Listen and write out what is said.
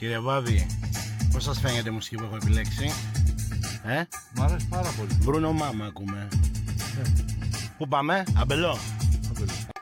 Κύριε Βάδη, πώς σας φαίνεται η μουσική που έχω επιλέξει? Μ' αρέσει πάρα πολύ. Μπρούνο Μάμα ακούμε. Πού πάμε? Αμπελό.